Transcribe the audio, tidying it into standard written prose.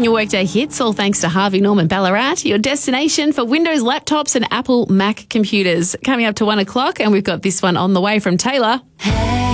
your workday hits, all thanks to Harvey Norman Ballarat, your destination for Windows laptops and Apple Mac computers. Coming up to 1 o'clock, and we've got this one on the way from Taylor. Hey.